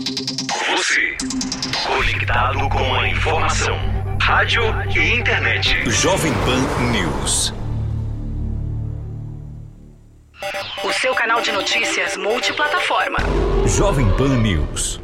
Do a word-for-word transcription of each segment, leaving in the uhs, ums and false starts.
Você, conectado com a informação. Rádio e internet. Jovem Pan News. O seu canal de notícias multiplataforma. Jovem Pan News.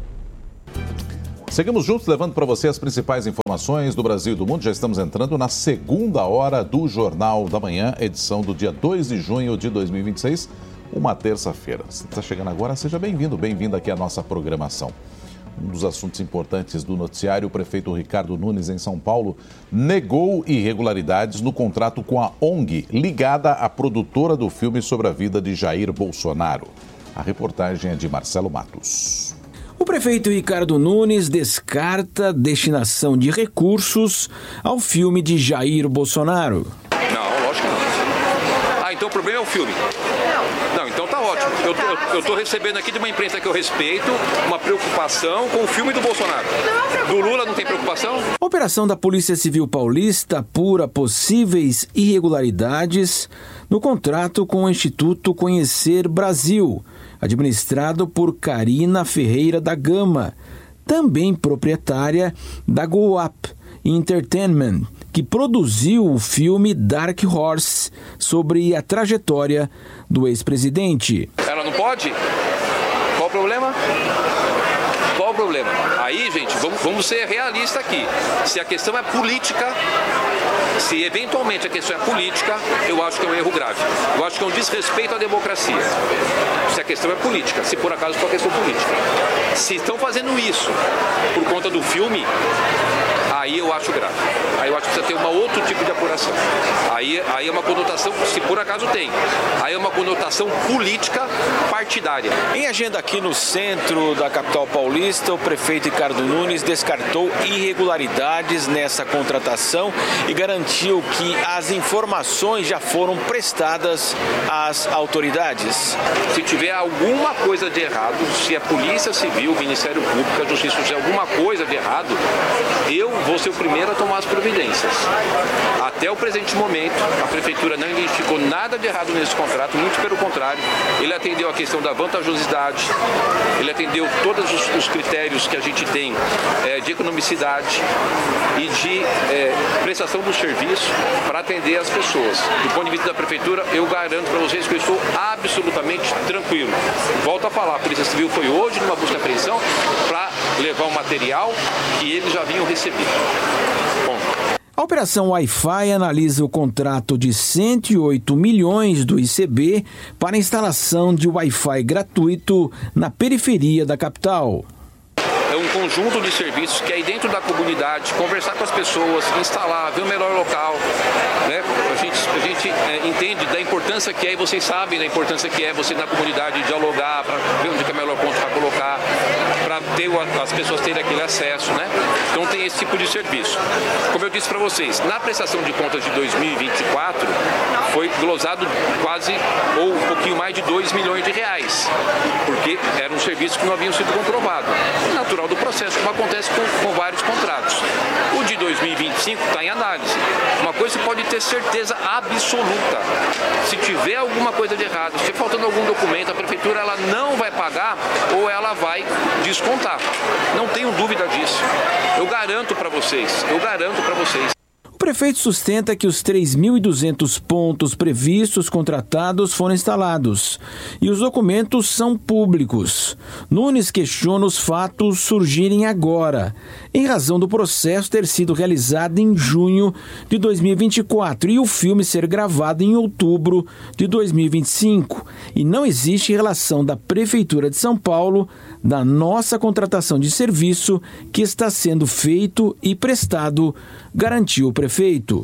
Seguimos juntos levando para você as principais informações do Brasil e do mundo. Já estamos entrando na segunda hora do Jornal da Manhã, edição do dia dois de junho de dois mil e vinte e seis, uma terça-feira. Se está chegando agora, seja bem-vindo, bem-vindo aqui à nossa programação. Um dos assuntos importantes do noticiário, o prefeito Ricardo Nunes, em São Paulo, negou irregularidades no contrato com a O N G, ligada à produtora do filme sobre a vida de Jair Bolsonaro. A reportagem é de Marcelo Matos. O prefeito Ricardo Nunes descarta destinação de recursos ao filme de Jair Bolsonaro. Não, lógico que não. Ah, então o problema é o filme. Não, então tá ótimo. Eu estou recebendo aqui de uma imprensa que eu respeito uma preocupação com o filme do Bolsonaro. Do Lula não tem preocupação? A operação da Polícia Civil Paulista apura possíveis irregularidades no contrato com o Instituto Conhecer Brasil, administrado por Karina Ferreira da Gama, também proprietária da Go Up Entertainment, que produziu o filme Dark Horse sobre a trajetória do ex-presidente. Ela não pode? Qual o problema? Qual o problema? Aí, gente, vamos, vamos ser realistas aqui. Se a questão é política, se eventualmente a questão é política, eu acho que é um erro grave. Eu acho que é um desrespeito à democracia. Se a questão é política, se por acaso for uma questão política. Se estão fazendo isso por conta do filme, aí eu acho grave. Aí eu acho que precisa ter um outro tipo de apuração. Aí, aí é uma conotação, se por acaso tem, aí é uma conotação política partidária. Em agenda aqui no centro da capital paulista, o prefeito Ricardo Nunes descartou irregularidades nessa contratação e garantiu que as informações já foram prestadas às autoridades. Se tiver alguma coisa de errado, se a Polícia Civil, o Ministério Público, a Justiça, se tiver alguma coisa de errado, eu vou ser o primeiro a tomar as providências. Até o presente momento, a Prefeitura não identificou nada de errado nesse contrato, muito pelo contrário. Ele atendeu a questão da vantajosidade, ele atendeu todos os, os critérios que a gente tem é, de economicidade e de é, prestação do serviço para atender as pessoas. Do ponto de vista da Prefeitura, eu garanto para vocês que eu estou absolutamente tranquilo. Volto a falar, a Polícia Civil foi hoje numa busca e apreensão para levar o material que eles já haviam recebido. Bom. A Operação Wi-Fi analisa o contrato de cento e oito milhões do I C B para a instalação de Wi-Fi gratuito na periferia da capital. É um conjunto de serviços que é aí dentro da comunidade, conversar com as pessoas, instalar, ver o melhor local, né? A gente, a gente é, entende da importância que é, e vocês sabem da importância que é você na comunidade dialogar, para ver onde é o melhor ponto para colocar, para ter as pessoas terem aquele acesso, né? Então tem esse tipo de serviço. Como eu disse para vocês, na prestação de contas de dois mil e vinte e quatro foi glosado quase ou um pouquinho mais de dois milhões de reais, porque era um serviço que não haviam sido comprovado. Natural do processo, como acontece com, com vários contratos. O de dois mil e vinte e cinco está em análise. Uma coisa você pode ter certeza absoluta. Se tiver alguma coisa de errado, se faltando algum documento, a Prefeitura ela não vai pagar ou ela vai descontar. Não tenho dúvida disso. Eu garanto para vocês, eu garanto para vocês. O prefeito sustenta que os três mil e duzentos pontos previstos contratados foram instalados e os documentos são públicos. Nunes questiona os fatos surgirem agora, em razão do processo ter sido realizado em junho de dois mil e vinte e quatro e o filme ser gravado em outubro de dois mil e vinte e cinco. E não existe relação da Prefeitura de São Paulo da nossa contratação de serviço que está sendo feito e prestado, garantiu o prefeito.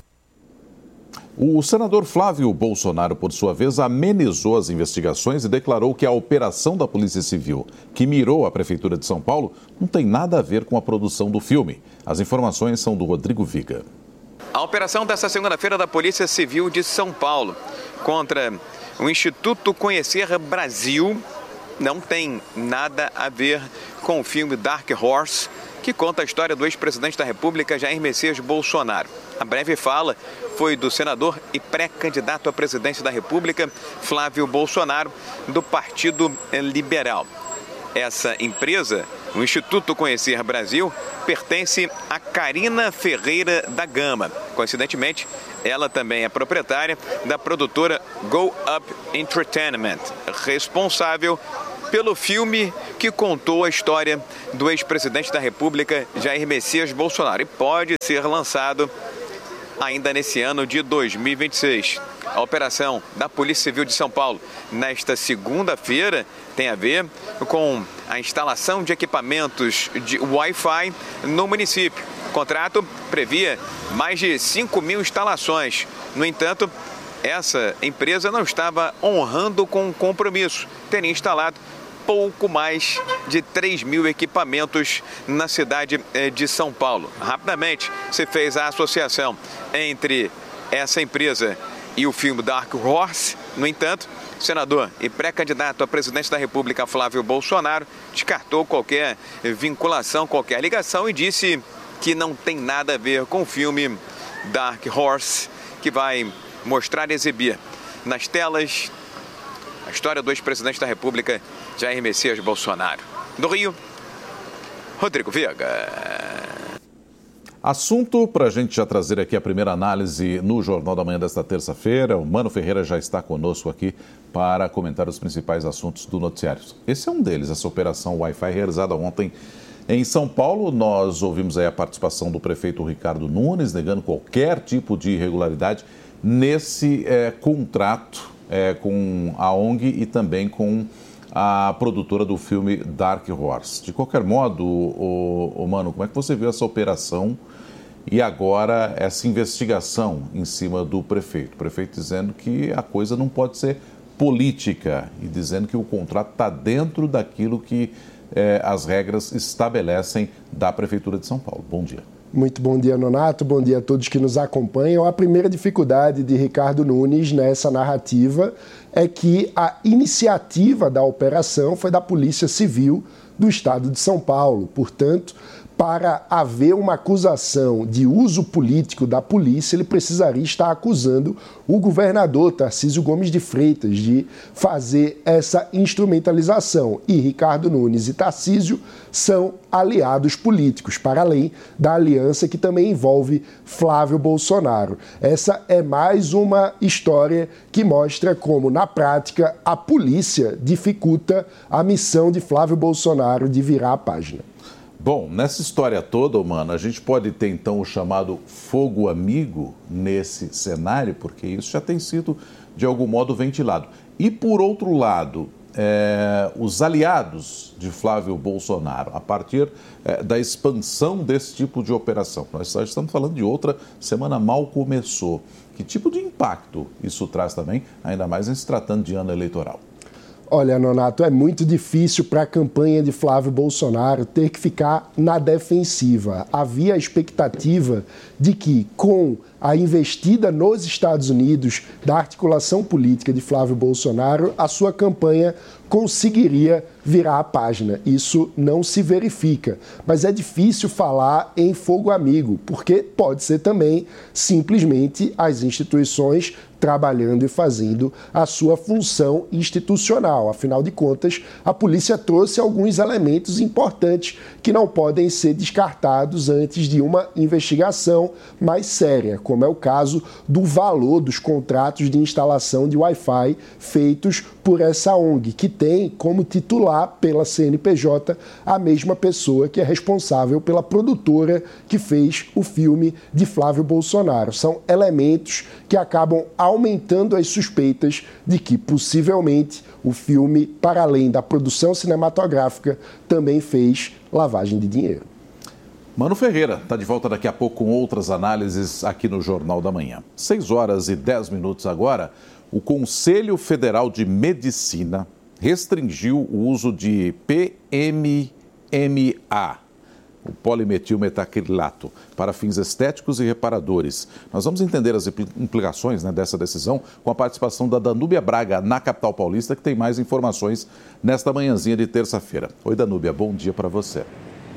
O senador Flávio Bolsonaro, por sua vez, amenizou as investigações e declarou que a operação da Polícia Civil, que mirou a Prefeitura de São Paulo, não tem nada a ver com a produção do filme. As informações são do Rodrigo Viga. A operação desta segunda-feira da Polícia Civil de São Paulo contra o Instituto Conhecer Brasil não tem nada a ver com o filme Dark Horse, que conta a história do ex-presidente da República, Jair Messias Bolsonaro. A breve fala foi do senador e pré-candidato à presidência da República, Flávio Bolsonaro, do Partido Liberal. Essa empresa, o Instituto Conhecer Brasil, pertence a Karina Ferreira da Gama. Coincidentemente, ela também é proprietária da produtora Go Up Entertainment, responsável pelo filme que contou a história do ex-presidente da República, Jair Messias Bolsonaro, e pode ser lançado ainda nesse ano de dois mil e vinte e seis. A operação da Polícia Civil de São Paulo nesta segunda-feira tem a ver com a instalação de equipamentos de Wi-Fi no município. O contrato previa mais de cinco mil instalações. No entanto, essa empresa não estava honrando com o compromisso. Teria instalado pouco mais de três mil equipamentos na cidade de São Paulo. Rapidamente se fez a associação entre essa empresa e o filme Dark Horse. No entanto, o senador e pré-candidato à presidência da República, Flávio Bolsonaro, descartou qualquer vinculação, qualquer ligação e disse que não tem nada a ver com o filme Dark Horse, que vai mostrar e exibir nas telas a história do ex-presidente da República, Jair Messias Bolsonaro. Do Rio, Rodrigo Viega. Assunto para a gente já trazer aqui a primeira análise no Jornal da Manhã desta terça-feira. O Mano Ferreira já está conosco aqui para comentar os principais assuntos do noticiário. Esse é um deles, essa operação Wi-Fi realizada ontem em São Paulo. Nós ouvimos aí a participação do prefeito Ricardo Nunes, negando qualquer tipo de irregularidade nesse é, contrato é, com a O N G e também com a produtora do filme Dark Horse. De qualquer modo, o, o, o Mano, como é que você viu essa operação e agora essa investigação em cima do prefeito? O prefeito dizendo que a coisa não pode ser política e dizendo que o contrato está dentro daquilo que eh, as regras estabelecem da Prefeitura de São Paulo. Bom dia. Muito bom dia, Nonato. Bom dia a todos que nos acompanham. A primeira dificuldade de Ricardo Nunes nessa narrativa é que a iniciativa da operação foi da Polícia Civil do Estado de São Paulo. Portanto, para haver uma acusação de uso político da polícia, ele precisaria estar acusando o governador Tarcísio Gomes de Freitas de fazer essa instrumentalização. E Ricardo Nunes e Tarcísio são aliados políticos, para além da aliança que também envolve Flávio Bolsonaro. Essa é mais uma história que mostra como, na prática, a polícia dificulta a missão de Flávio Bolsonaro de virar a página. Bom, nessa história toda, mano, a gente pode ter então o chamado fogo amigo nesse cenário, porque isso já tem sido, de algum modo, ventilado. E, por outro lado, é, os aliados de Flávio Bolsonaro, a partir é, da expansão desse tipo de operação. Nós já estamos falando de outra, semana mal começou. Que tipo de impacto isso traz também, ainda mais em se tratando de ano eleitoral? Olha, Nonato, é muito difícil para a campanha de Flávio Bolsonaro ter que ficar na defensiva. Havia a expectativa de que, com a investida nos Estados Unidos da articulação política de Flávio Bolsonaro, a sua campanha conseguiria virar a página. Isso não se verifica. Mas é difícil falar em fogo amigo, porque pode ser também simplesmente as instituições trabalhando e fazendo a sua função institucional. Afinal de contas, a polícia trouxe alguns elementos importantes que não podem ser descartados antes de uma investigação mais séria, como é o caso do valor dos contratos de instalação de Wi-Fi feitos por essa O N G, que tem como titular pela C N P J a mesma pessoa que é responsável pela produtora que fez o filme de Flávio Bolsonaro. São elementos que acabam aumentando as suspeitas de que, possivelmente, o filme, para além da produção cinematográfica, também fez lavagem de dinheiro. Mano Ferreira está de volta daqui a pouco com outras análises aqui no Jornal da Manhã. seis horas e dez minutos agora, o Conselho Federal de Medicina restringiu o uso de P M M A, o polimetilmetacrilato, para fins estéticos e reparadores. Nós vamos entender as implicações, né, dessa decisão com a participação da Danúbia Braga, na capital paulista, que tem mais informações nesta manhãzinha de terça-feira. Oi, Danúbia, bom dia para você.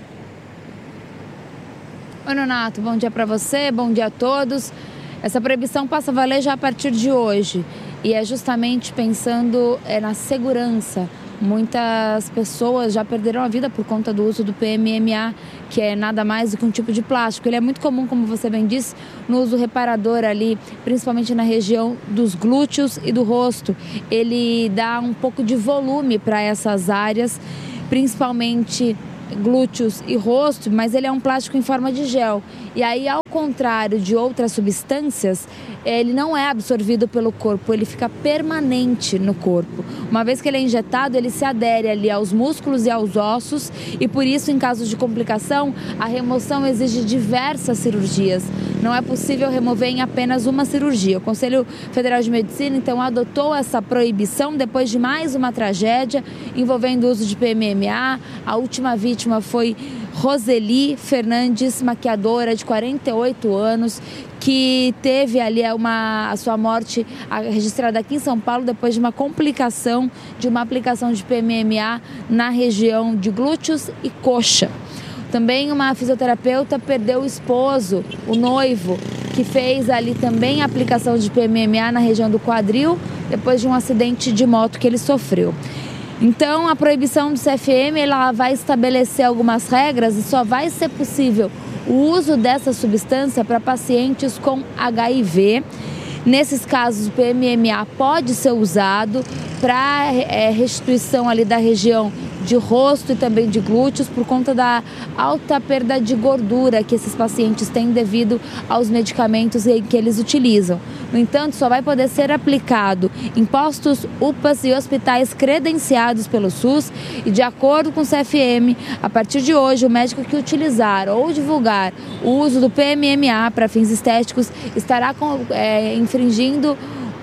Oi, Nonato, bom dia para você, bom dia a todos. Essa proibição passa a valer já a partir de hoje e é justamente pensando é, na segurança muitas pessoas já perderam a vida por conta do uso do P M M A, que é nada mais do que um tipo de plástico. Ele é muito comum, como você bem disse, no uso reparador ali, principalmente na região dos glúteos e do rosto. Ele dá um pouco de volume para essas áreas, principalmente glúteos e rosto, mas ele é um plástico em forma de gel. E aí, ao contrário de outras substâncias, ele não é absorvido pelo corpo, ele fica permanente no corpo. Uma vez que ele é injetado, ele se adere ali aos músculos e aos ossos, e por isso, em casos de complicação, a remoção exige diversas cirurgias. Não é possível remover em apenas uma cirurgia. O Conselho Federal de Medicina, então, adotou essa proibição depois de mais uma tragédia envolvendo o uso de P M M A. A última vítima foi Roseli Fernandes, maquiadora de quarenta e oito anos, que teve ali uma, a sua morte registrada aqui em São Paulo depois de uma complicação de uma aplicação de P M M A na região de glúteos e coxa. Também uma fisioterapeuta perdeu o esposo, o noivo, que fez ali também a aplicação de P M M A na região do quadril depois de um acidente de moto que ele sofreu. Então, a proibição do C F M ela vai estabelecer algumas regras e só vai ser possível o uso dessa substância para pacientes com H I V. Nesses casos, o P M M A pode ser usado para é, restituição ali da região de rosto e também de glúteos por conta da alta perda de gordura que esses pacientes têm devido aos medicamentos que eles utilizam. No entanto, só vai poder ser aplicado em postos, U P As e hospitais credenciados pelo SUS e, de acordo com o C F M, a partir de hoje, o médico que utilizar ou divulgar o uso do P M M A para fins estéticos estará com, é, infringindo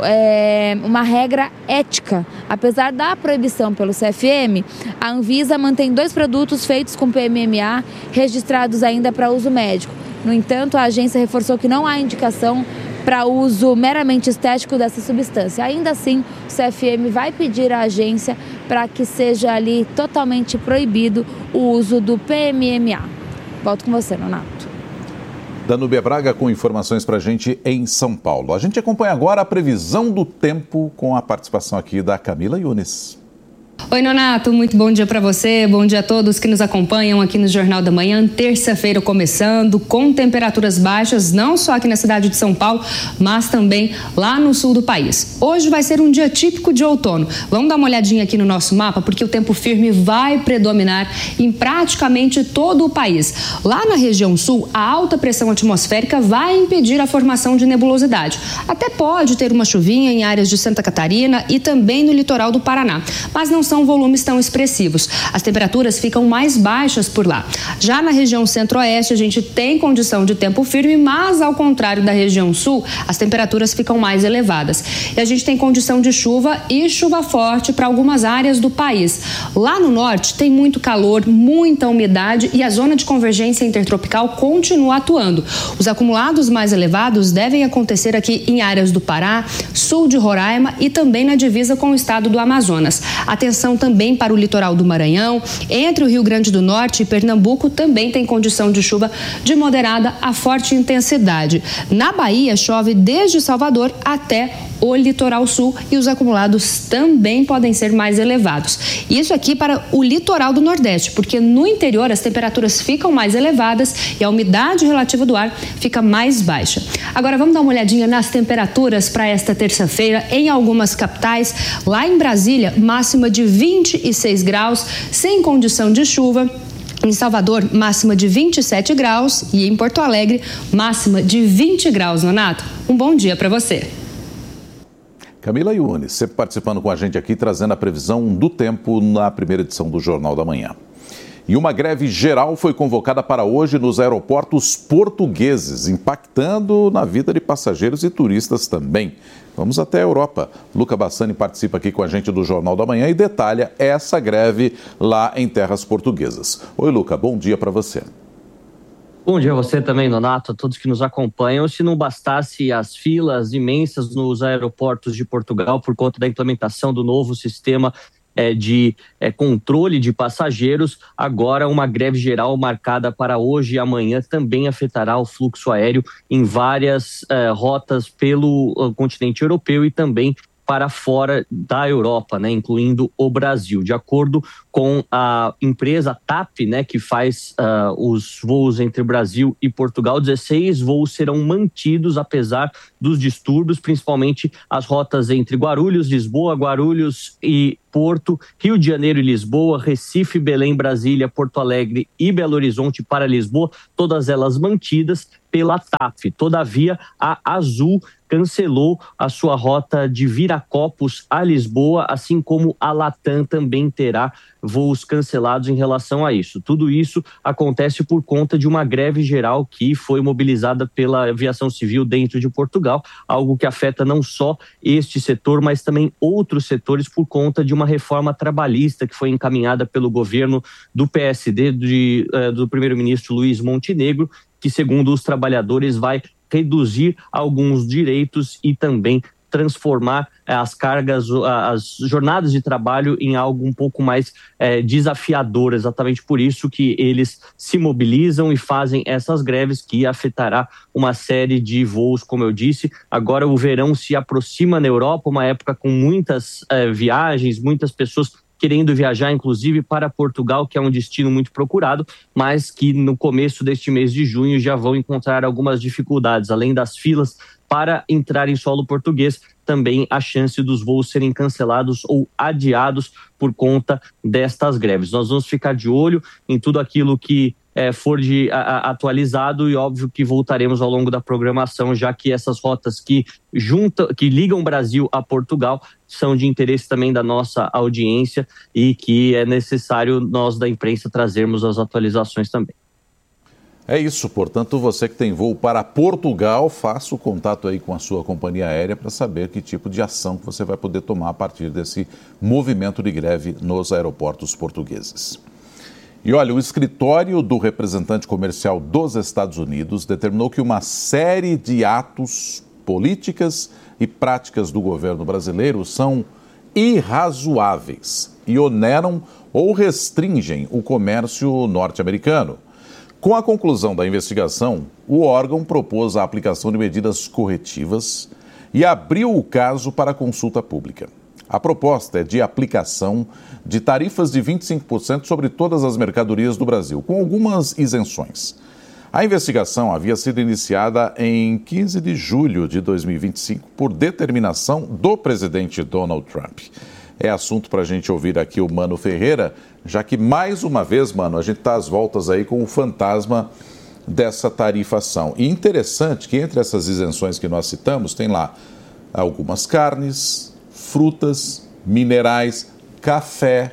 É uma regra ética. Apesar da proibição pelo C F M, a Anvisa mantém dois produtos feitos com P M M A registrados ainda para uso médico. No entanto, a agência reforçou que não há indicação para uso meramente estético dessa substância. Ainda assim, o C F M vai pedir à agência para que seja ali totalmente proibido o uso do P M M A. Volto com você, Nonato. Danúbia Braga com informações para a gente em São Paulo. A gente acompanha agora a previsão do tempo com a participação aqui da Camila Yunes. Oi, Nonato, muito bom dia para você, bom dia a todos que nos acompanham aqui no Jornal da Manhã, terça-feira começando, com temperaturas baixas, não só aqui na cidade de São Paulo, mas também lá no sul do país. Hoje vai ser um dia típico de outono. Vamos dar uma olhadinha aqui no nosso mapa, porque o tempo firme vai predominar em praticamente todo o país. Lá na região sul, a alta pressão atmosférica vai impedir a formação de nebulosidade. Até pode ter uma chuvinha em áreas de Santa Catarina e também no litoral do Paraná, mas não são volumes tão expressivos. As temperaturas ficam mais baixas por lá. Já na região centro-oeste, a gente tem condição de tempo firme, mas ao contrário da região sul, as temperaturas ficam mais elevadas. E a gente tem condição de chuva e chuva forte para algumas áreas do país. Lá no norte tem muito calor, muita umidade e a zona de convergência intertropical continua atuando. Os acumulados mais elevados devem acontecer aqui em áreas do Pará, sul de Roraima e também na divisa com o estado do Amazonas. Atenção também para o litoral do Maranhão, entre o Rio Grande do Norte e Pernambuco também tem condição de chuva de moderada a forte intensidade. Na Bahia chove desde Salvador até o litoral sul e os acumulados também podem ser mais elevados. Isso aqui para o litoral do Nordeste, porque no interior as temperaturas ficam mais elevadas e a umidade relativa do ar fica mais baixa. Agora vamos dar uma olhadinha nas temperaturas para esta terça-feira em algumas capitais. Lá em Brasília, máxima de vinte e seis graus, sem condição de chuva. Em Salvador, máxima de vinte e sete graus e em Porto Alegre, máxima de vinte graus, Nonato. Um bom dia para você. Camila Yunes, sempre participando com a gente aqui, trazendo a previsão do tempo na primeira edição do Jornal da Manhã. E uma greve geral foi convocada para hoje nos aeroportos portugueses, impactando na vida de passageiros e turistas também. Vamos até a Europa. Luca Bassani participa aqui com a gente do Jornal da Manhã e detalha essa greve lá em terras portuguesas. Oi, Luca, bom dia para você. Bom dia a você também, Nonato, a todos que nos acompanham. Se não bastasse as filas imensas nos aeroportos de Portugal por conta da implementação do novo sistema é, de é, controle de passageiros, agora uma greve geral marcada para hoje e amanhã também afetará o fluxo aéreo em várias é, rotas pelo continente europeu e também para fora da Europa, né, incluindo o Brasil. De acordo com a empresa T A P, né, que faz uh, os voos entre Brasil e Portugal, dezesseis voos serão mantidos apesar dos distúrbios, principalmente as rotas entre Guarulhos, Lisboa, Guarulhos e Porto, Rio de Janeiro e Lisboa, Recife, Belém, Brasília, Porto Alegre e Belo Horizonte para Lisboa, todas elas mantidas pela T A P. Todavia, a Azul cancelou a sua rota de Viracopos a Lisboa, assim como a Latam também terá voos cancelados em relação a isso. Tudo isso acontece por conta de uma greve geral que foi mobilizada pela aviação civil dentro de Portugal, algo que afeta não só este setor, mas também outros setores por conta de uma reforma trabalhista que foi encaminhada pelo governo do P S D, de, uh, do primeiro-ministro Luiz Montenegro, que, segundo os trabalhadores, vai reduzir alguns direitos e também transformar as cargas, as jornadas de trabalho em algo um pouco mais é, desafiador. Exatamente por isso que eles se mobilizam e fazem essas greves que afetará uma série de voos, como eu disse. Agora o verão se aproxima na Europa, uma época com muitas é, viagens, muitas pessoas querendo viajar, inclusive, para Portugal, que é um destino muito procurado, mas que no começo deste mês de junho já vão encontrar algumas dificuldades. Além das filas para entrar em solo português, também a chance dos voos serem cancelados ou adiados por conta destas greves. Nós vamos ficar de olho em tudo aquilo que é, for de, a, a, atualizado e óbvio que voltaremos ao longo da programação, já que essas rotas que, junta, que ligam o Brasil a Portugal são de interesse também da nossa audiência e que é necessário nós da imprensa trazermos as atualizações também. É isso, portanto, você que tem voo para Portugal, faça o contato aí com a sua companhia aérea para saber que tipo de ação que você vai poder tomar a partir desse movimento de greve nos aeroportos portugueses. E olha, o escritório do representante comercial dos Estados Unidos determinou que uma série de atos, políticas e práticas do governo brasileiro são irrazoáveis e oneram ou restringem o comércio norte-americano. Com a conclusão da investigação, o órgão propôs a aplicação de medidas corretivas e abriu o caso para consulta pública. A proposta é de aplicação de tarifas de vinte e cinco por cento sobre todas as mercadorias do Brasil, com algumas isenções. A investigação havia sido iniciada em quinze de julho de dois mil e vinte e cinco por determinação do presidente Donald Trump. É assunto para a gente ouvir aqui o Mano Ferreira, já que mais uma vez, Mano, a gente está às voltas aí com o fantasma dessa tarifação. E interessante que entre essas isenções que nós citamos, tem lá algumas carnes, frutas, minerais, café,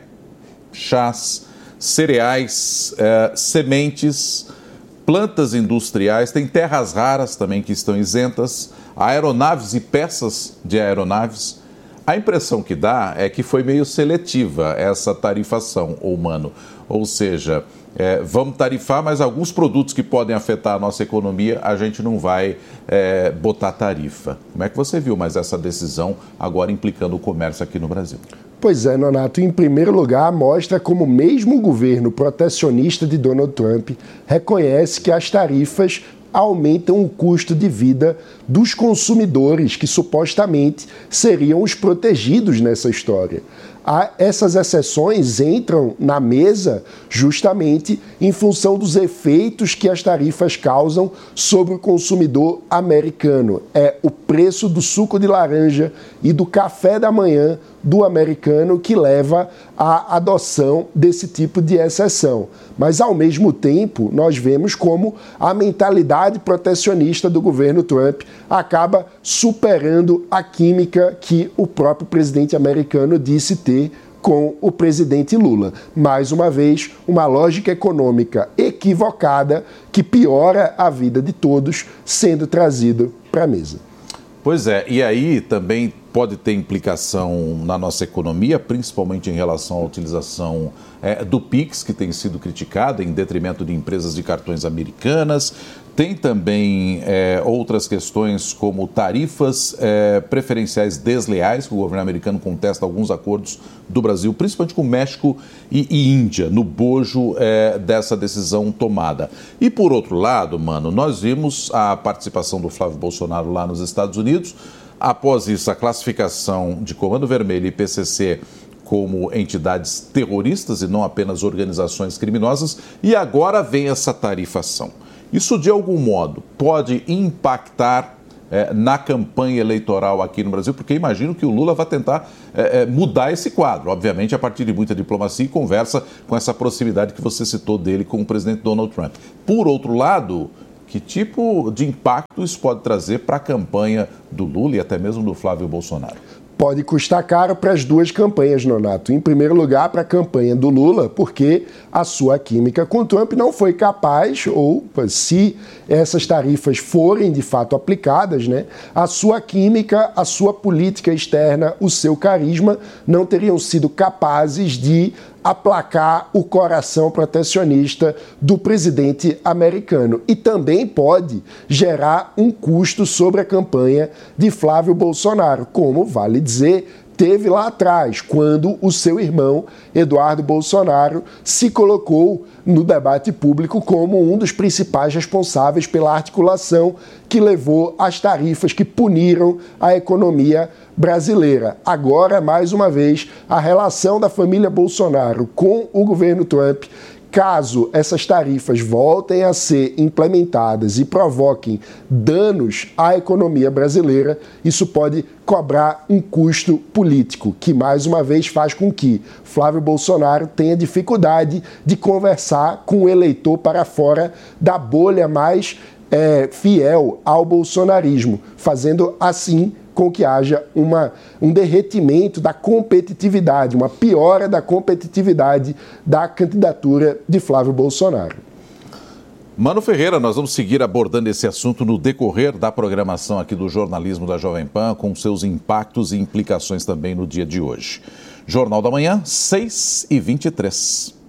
chás, cereais, eh, sementes, plantas industriais, tem terras raras também que estão isentas, aeronaves e peças de aeronaves. A impressão que dá é que foi meio seletiva essa tarifação, Mano. Ou seja, é, vamos tarifar, mas alguns produtos que podem afetar a nossa economia, a gente não vai é, botar tarifa. Como é que você viu mais essa decisão agora implicando o comércio aqui no Brasil? Pois é, Nonato. Em primeiro lugar, mostra como mesmo o governo protecionista de Donald Trump reconhece que as tarifas aumentam o custo de vida dos consumidores, que supostamente seriam os protegidos nessa história. Essas exceções entram na mesa justamente em função dos efeitos que as tarifas causam sobre o consumidor americano. É o preço do suco de laranja e do café da manhã do americano que leva à adoção desse tipo de exceção. Mas, ao mesmo tempo, nós vemos como a mentalidade protecionista do governo Trump acaba superando a química que o próprio presidente americano disse ter com o presidente Lula. Mais uma vez, uma lógica econômica equivocada que piora a vida de todos sendo trazido para a mesa. Pois é, e aí também pode ter implicação na nossa economia, principalmente em relação à utilização é, do Pix, que tem sido criticada em detrimento de empresas de cartões americanas. Tem também é, outras questões como tarifas é, preferenciais desleais, que o governo americano contesta alguns acordos do Brasil, principalmente com México e, e Índia, no bojo é, dessa decisão tomada. E por outro lado, Mano, nós vimos a participação do Flávio Bolsonaro lá nos Estados Unidos, após isso, a classificação de Comando Vermelho e P C C como entidades terroristas e não apenas organizações criminosas, e agora vem essa tarifação. Isso, de algum modo, pode impactar é, na campanha eleitoral aqui no Brasil, porque imagino que o Lula vai tentar é, mudar esse quadro, obviamente a partir de muita diplomacia e conversa com essa proximidade que você citou dele com o presidente Donald Trump. Por outro lado, que tipo de impacto isso pode trazer para a campanha do Lula e até mesmo do Flávio Bolsonaro? Pode custar caro para as duas campanhas, Nonato. Em primeiro lugar, para a campanha do Lula, porque a sua química com Trump não foi capaz, ou se essas tarifas forem de fato aplicadas, né, a sua química, a sua política externa, o seu carisma não teriam sido capazes de aplacar o coração protecionista do presidente americano. E também pode gerar um custo sobre a campanha de Flávio Bolsonaro, como, vale dizer, teve lá atrás, quando o seu irmão, Eduardo Bolsonaro, se colocou no debate público como um dos principais responsáveis pela articulação que levou às tarifas que puniram a economia brasileira. Agora, mais uma vez, a relação da família Bolsonaro com o governo Trump, caso essas tarifas voltem a ser implementadas e provoquem danos à economia brasileira, isso pode cobrar um custo político, que mais uma vez faz com que Flávio Bolsonaro tenha dificuldade de conversar com o eleitor para fora da bolha mais é, fiel ao bolsonarismo, fazendo assim com que haja uma, um derretimento da competitividade, uma piora da competitividade da candidatura de Flávio Bolsonaro. Mano Ferreira, nós vamos seguir abordando esse assunto no decorrer da programação aqui do jornalismo da Jovem Pan, com seus impactos e implicações também no dia de hoje. Jornal da Manhã, seis e vinte e três.